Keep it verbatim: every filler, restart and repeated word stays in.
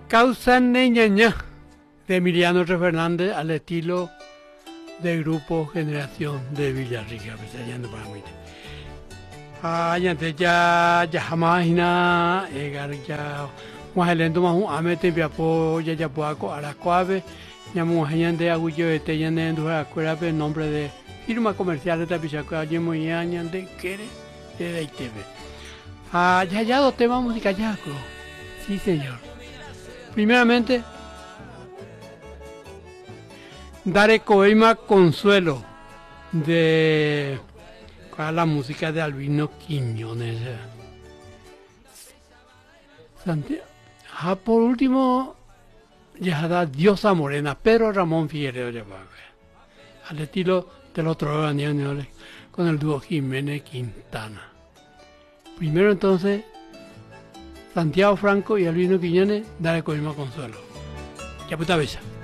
Causa Neñaña de Emiliano R. Fernández al estilo del grupo Generación de Villarrica. Allá ya ya jamás na egar ya muajelendo más un amete piapo ya ya puaco a la cuave ya muajeñan de agullo este ya ne endura cuerape en nombre de firma comercial de Tapichaca ya muy añan de quere de I T V. Ah, ya ya dos temas musicales. Sí, señor. Primeramente, Dare Coima Consuelo, de la música de Albino Quiñones. Ah, por último, ya da Diosa Morena, Pedro Ramón Figueredo, al estilo del otro año con el dúo Jiménez Quintana. Primero entonces, Santiago Franco y Albino Quiñones, Dare Coima Consuelo. Ya puta bella.